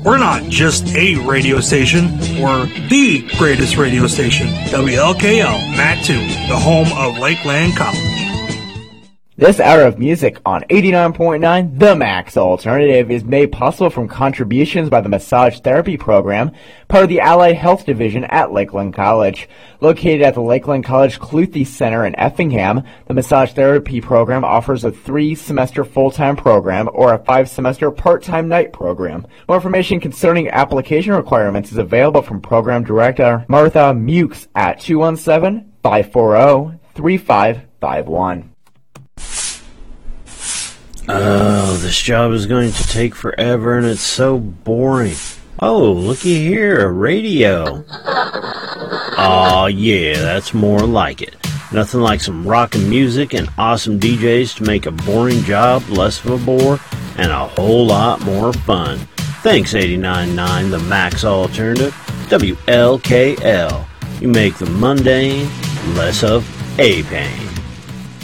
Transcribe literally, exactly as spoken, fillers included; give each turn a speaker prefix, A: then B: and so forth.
A: We're not just a radio station, we're the greatest radio station. W L K L, Mattoon, the home of Lakeland College.
B: This hour of music on eighty-nine point nine The Max Alternative is made possible from contributions by the Massage Therapy Program, part of the Allied Health Division at Lakeland College. Located at the Lakeland College Cluthe Center in Effingham, the Massage Therapy Program offers a three-semester full-time program or a five-semester part-time night program. More information concerning application requirements is available from Program Director Martha Mukes at two one seven, five four zero, three five five one.
C: Oh, this job is going to take forever and it's so boring. Oh, looky here, a radio. Aw, yeah, that's more like it. Nothing like some rockin' music and awesome D Js to make a boring job less of a bore and a whole lot more fun. Thanks, eighty-nine point nine The Max Alternative, W L K L. You make the mundane less of a pain.